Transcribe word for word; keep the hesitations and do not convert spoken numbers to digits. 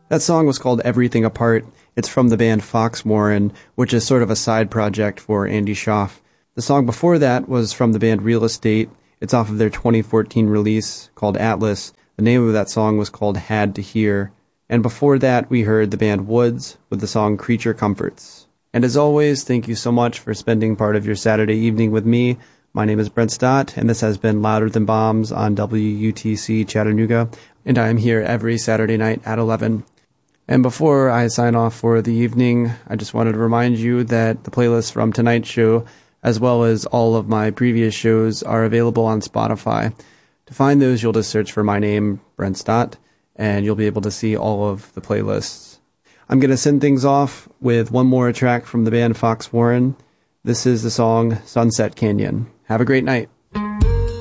That song was called Everything Apart. It's from the band Fox Warren, which is sort of a side project for Andy Schaaf. The song before that was from the band Real Estate. It's off of their twenty fourteen release called Atlas. The name of that song was called Had to Hear. And before that, we heard the band Woods with the song Creature Comforts. And as always, thank you so much for spending part of your Saturday evening with me. My name is Brent Stott, and this has been Louder Than Bombs on W U T C Chattanooga, and I am here every Saturday night at eleven. And before I sign off for the evening, I just wanted to remind you that the playlists from tonight's show, as well as all of my previous shows, are available on Spotify. To find those, you'll just search for my name, Brent Stott, and you'll be able to see all of the playlists. I'm going to send things off with one more track from the band Fox Warren. This is the song Sunset Canyon. Have a great night.